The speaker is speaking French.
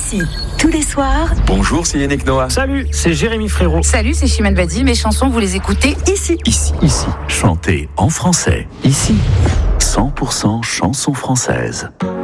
Ici, tous les soirs. Bonjour, c'est Yannick Noah. Salut, c'est Jérémy Frérot. Salut, c'est Chimène Badi. Mes chansons, vous les écoutez Ici. Ici. Chantez en français. Ici. 100% chansons françaises.